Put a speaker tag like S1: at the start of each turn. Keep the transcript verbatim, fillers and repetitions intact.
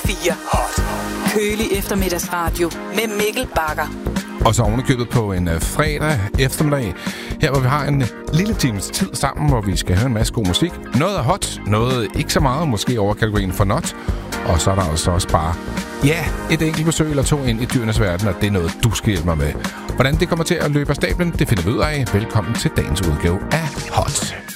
S1: fire. Hot. Kølig eftermiddagsradio med Mikkel Bagger.
S2: Og så ovenikøbet på en uh, fredag eftermiddag, her hvor vi har en lille times tid sammen, hvor vi skal høre en masse god musik. Noget er hot, noget ikke så meget, måske over kategorien for not. Og så er der altså også bare, ja, et enkelt besøg eller to ind i dyrenes verden, og det er noget, du skal hjælpe mig med. Hvordan det kommer til at løbe af stablen, det finder vi ud af. Velkommen til dagens udgave af Hot.